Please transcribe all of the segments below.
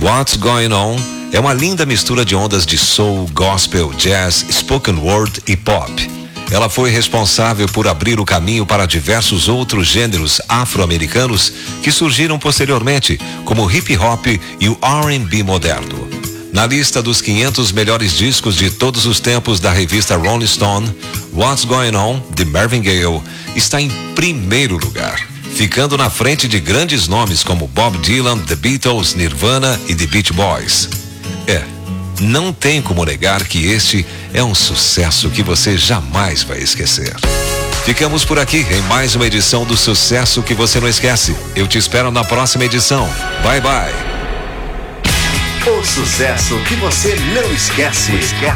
What's Going On é uma linda mistura de ondas de soul, gospel, jazz, spoken word e pop. Ela foi responsável por abrir o caminho para diversos outros gêneros afro-americanos que surgiram posteriormente, como o hip hop e o R&B moderno. Na lista dos 500 melhores discos de todos os tempos da revista Rolling Stone, What's Going On, de Marvin Gaye, está em primeiro lugar, ficando na frente de grandes nomes como Bob Dylan, The Beatles, Nirvana e The Beach Boys. Não tem como negar que este é um sucesso que você jamais vai esquecer. Ficamos por aqui em mais uma edição do Sucesso que Você Não Esquece. Eu te espero na próxima edição. Bye, bye. O sucesso que você não esquece.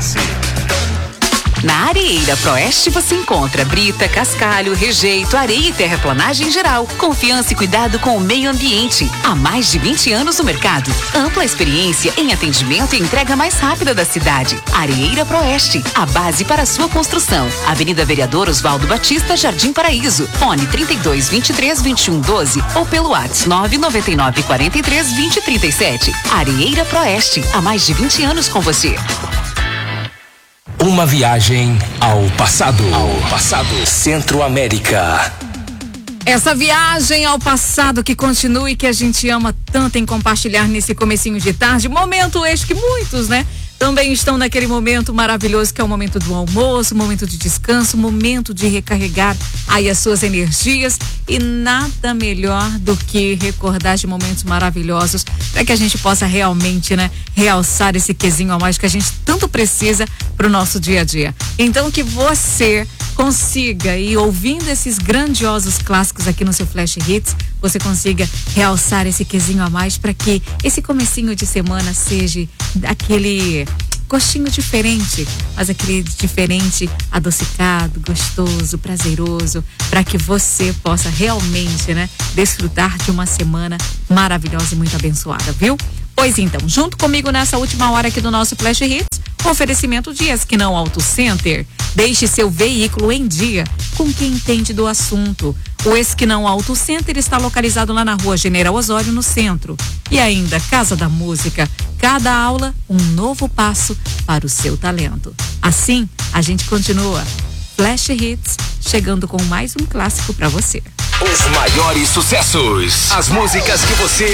Na Areeira Proeste você encontra brita, cascalho, rejeito, areia e terraplanagem geral. Confiança e cuidado com o meio ambiente. Há mais de 20 anos no mercado. Ampla experiência em atendimento e entrega mais rápida da cidade. Areeira Proeste, a base para sua construção. Avenida Vereador Oswaldo Batista, Jardim Paraíso. Fone 32 23 21 12 ou pelo WhatsApp 999 43 20 37. Areeira Proeste, há mais de 20 anos com você. Uma viagem ao passado. Centro-América. Essa viagem ao passado que continua e que a gente ama tanto em compartilhar nesse comecinho de tarde. Momento este que muitos, também estão naquele momento maravilhoso que é o momento do almoço, momento de descanso, momento de recarregar aí as suas energias, e nada melhor do que recordar de momentos maravilhosos para que a gente possa realmente, realçar esse quezinho a mais que a gente tanto precisa para o nosso dia a dia. Então que você consiga, e ouvindo esses grandiosos clássicos aqui no seu Flash Hits, você consiga realçar esse quezinho a mais para que esse comecinho de semana seja aquele gostinho diferente, mas aquele diferente adocicado, gostoso, prazeroso, para que você possa realmente, desfrutar de uma semana maravilhosa e muito abençoada, viu? Pois então, junto comigo nessa última hora aqui do nosso Flash Hits, oferecimento de Esquinão Auto Center. Deixe seu veículo em dia com quem entende do assunto. O Esquinão Auto Center está localizado lá na Rua General Osório, no centro. E ainda, Casa da Música. Cada aula, um novo passo para o seu talento. Assim, a gente continua. Flash Hits, chegando com mais um clássico para você. Os maiores sucessos. As músicas que você